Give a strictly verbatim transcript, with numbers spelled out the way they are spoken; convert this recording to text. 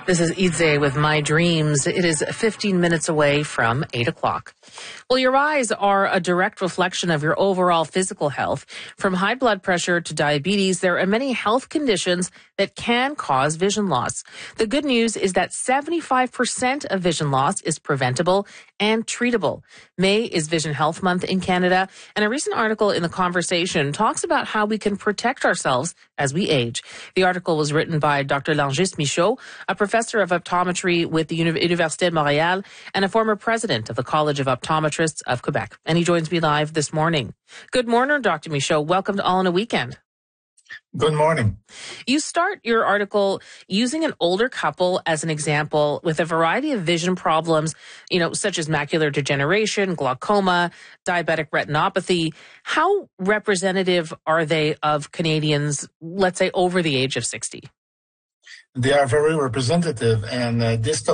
This is Idze with My Dreams. It is fifteen minutes away from eight o'clock. Well, your eyes are a direct reflection of your overall physical health. From high blood pressure to diabetes, there are many health conditions that can cause vision loss. The good news is that seventy-five percent of vision loss is preventable and treatable. May is Vision Health Month in Canada, and a recent article in The Conversation talks about how we can protect ourselves as we age. The article was written by Doctor Langis Michaud, a professor of optometry with the Université de Montréal and a former president of the College of Optometrists of Quebec. And he joins me live this morning. Good morning, Doctor Michaud. Welcome to All in a Weekend. Good morning. You start your article using an older couple as an example with a variety of vision problems, you know, such as macular degeneration, glaucoma, diabetic retinopathy. How representative are they of Canadians, let's say, over the age of sixty? They are very representative, and uh, this